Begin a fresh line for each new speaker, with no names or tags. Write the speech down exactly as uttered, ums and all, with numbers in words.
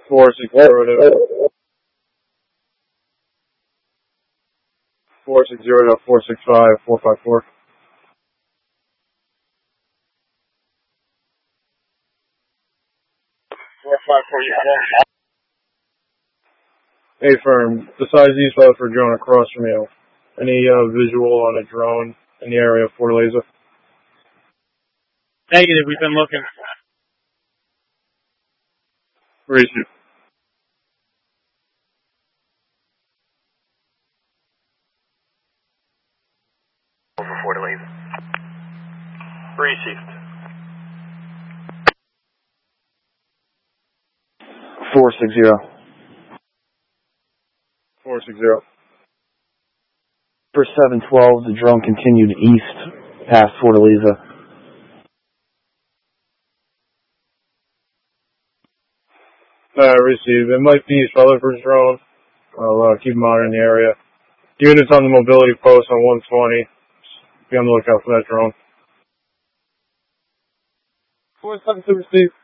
four six zero to four six zero to four six five four five four.
Four five four.
Hey, firm. Besides these files for drone across from you, any uh, visual on a drone in the area of Fortaleza?
Negative. We've been looking.
Where is it?
Over Fortaleza. Received.
Four six zero.
Four six zero.
For seven twelve, the drone continued east past Fortaleza.
Uh, received. It might be Rutherford's drone. I'll uh, keep monitoring the area. Units on the mobility post on one twenty. Be on the lookout for that drone. four seven two received.